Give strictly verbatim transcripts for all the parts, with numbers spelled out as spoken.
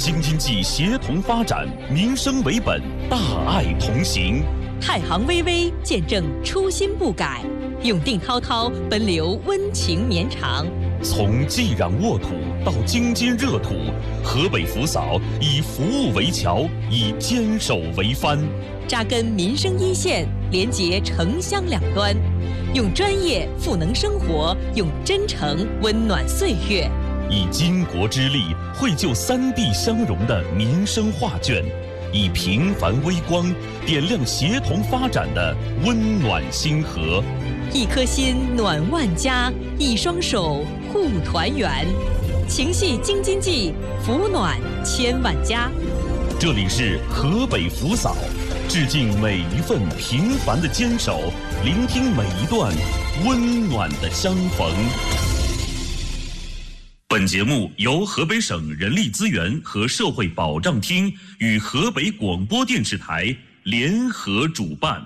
京津冀协同发展，民生为本，大爱同行。 太行巍巍，见证初心不改；永定滔滔，奔流温情绵长。 从济壤沃土到京津热土，河北福嫂以服务为桥，以坚守为帆， 扎根民生一线，连结城乡两端，用专业赋能生活，用真诚温暖岁月， 以巾帼之力绘就三地相融的民生画卷，以平凡微光点亮协同发展的温暖星河。 一颗心暖万家，一双手护团圆，情系京津冀，福暖千万家。 这里是河北福嫂，致敬每一份平凡的坚守，聆听每一段温暖的相逢。本节目由河北省人力资源和社会保障厅与河北广播电视台联合主办。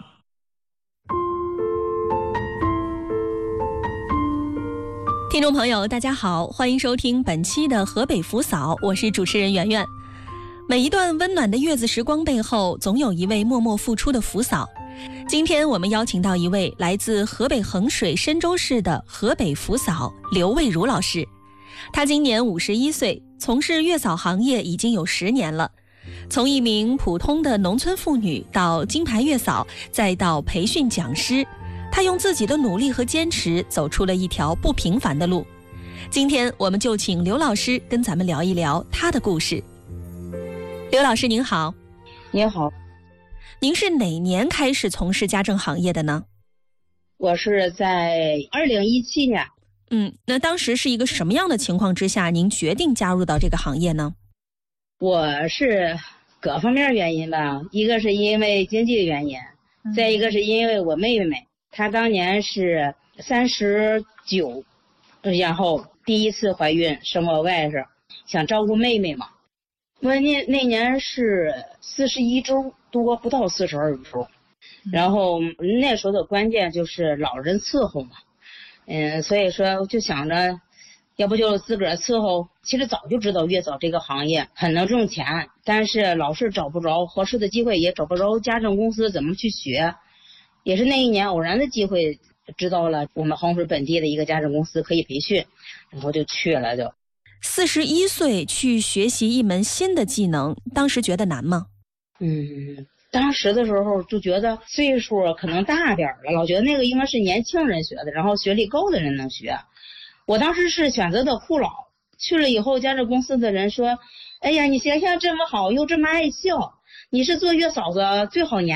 听众朋友大家好，欢迎收听本期的河北福嫂，我是主持人圆圆。每一段温暖的月子时光背后，总有一位默默付出的福嫂。今天我们邀请到一位来自河北衡水申州市的河北福嫂刘卫如老师。她今年五十一岁，从事月嫂行业已经有十年了。从一名普通的农村妇女到金牌月嫂，再到培训讲师，她用自己的努力和坚持走出了一条不平凡的路。今天我们就请刘老师跟咱们聊一聊她的故事。刘老师您好。 您好。 您是哪年开始从事家政行业的呢？ 我是在二零一七年。 嗯，那当时是一个什么样的情况之下，您决定加入到这个行业呢？ 我是各方面原因吧，一个是因为经济原因，嗯、再一个是因为我妹妹，她当年是三十九，然后第一次怀孕生我外甥，想照顾妹妹嘛。我那那年是四十一周多，不到四十二周，然后那时候的关键就是老人伺候嘛。嗯，所以说就想着，要不就自个儿伺候。其实早就知道月嫂这个行业很能挣钱，但是老是找不着合适的机会，也找不着家政公司怎么去学。也是那一年偶然的机会，知道了我们衡水本地的一个家政公司可以培训，然后就去了就。 四十一岁去学习一门新的技能，当时觉得难吗？ 嗯。当时的时候就觉得岁数可能大点了，老觉得那个应该是年轻人学的，然后学历高的人能学。我当时是选择的护老，去了以后家政公司的人说，哎呀，你形象这么好又这么爱笑，你是做月嫂子最好年